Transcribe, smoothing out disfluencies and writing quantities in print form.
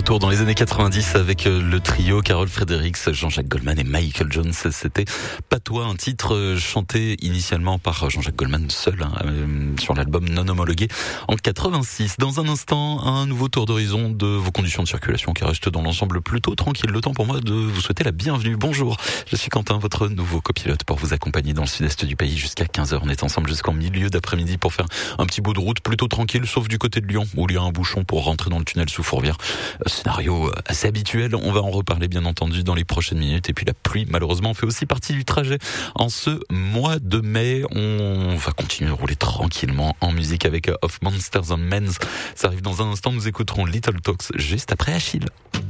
retour dans les années 90 avec le trio Carol Fredericks, Jean-Jacques Goldman et Michael Jones. C'était Pas toi, un titre chanté initialement par Jean-Jacques Goldman seul sur l'album Non homologué en 86. Dans un instant, un nouveau tour d'horizon de vos conditions de circulation qui restent dans l'ensemble plutôt tranquille. Le temps pour moi de vous souhaiter la bienvenue. Bonjour, je suis Quentin, votre nouveau copilote pour vous accompagner dans le sud-est du pays jusqu'à 15h. On est ensemble jusqu'en milieu d'après-midi pour faire un petit bout de route plutôt tranquille, sauf du côté de Lyon où il y a un bouchon pour rentrer dans le tunnel sous Fourvière. Scénario assez habituel, on va en reparler bien entendu dans les prochaines minutes. Et puis la pluie malheureusement fait aussi partie du trajet. En ce mois de mai, on va continuer de rouler tranquillement en musique avec Of Monsters and Men. Ça arrive dans un instant, nous écouterons Little Talks juste après Achille.